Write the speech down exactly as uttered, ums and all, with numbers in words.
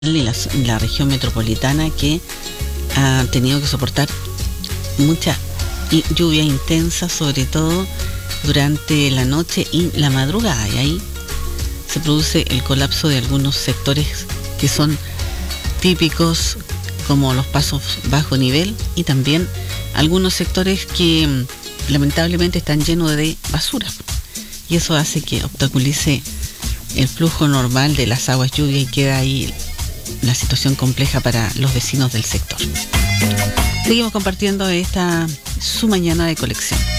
y la, la región metropolitana, que ha tenido que soportar mucha lluvia intensa, sobre todo durante la noche y la madrugada, y ahí se produce el colapso de algunos sectores que son típicos, como los pasos bajo nivel, y también algunos sectores que lamentablemente están llenos de basura, y eso hace que obstaculice el flujo normal de las aguas lluvias y queda ahí la situación compleja para los vecinos del sector. Seguimos compartiendo esta su mañana de colección.